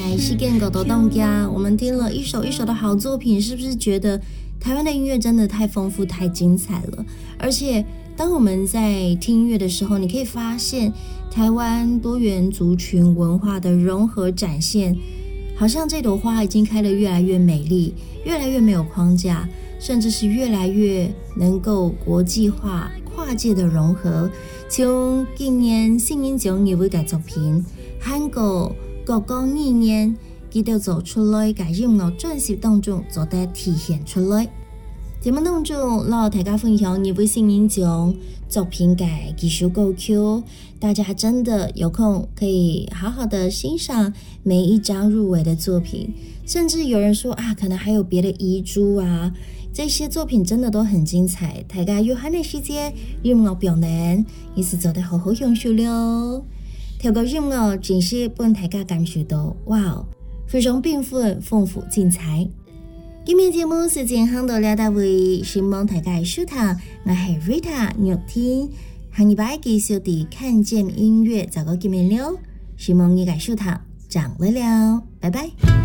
西建狗的动家，我们听了一首一首的好作品，是不是觉得台湾的音乐真的太丰富、太精彩了？而且，当我们在听音乐的时候，你可以发现台湾多元族群文化的融合展现，好像这朵花已经开得越来越美丽，越来越没有框架，甚至是越来越能够国际化、跨界的融合。像今年信英奖有位嘅作品，韩国國歌意念，佢就做出來嘅音樂專輯當中做得體現出來。節目當中，老大家分享一位新人獎作品嘅技術歌曲，大家真的有空可以好好的欣賞每一張入圍的作品，甚至有人說啊，可能還有別的遺珠啊，這些作品真的都很精彩。大家有閒的時間，音樂表演也是做得好好享受了。條個音樂真是幫大家感受到，哇，非常繽紛、豐富、精彩。今日節目時間行到了到位，希望大家收聽，我係 Rita 玉天，下禮拜繼續地看見音樂，找個見面了，希望你嘅收聽，掌握了，拜拜。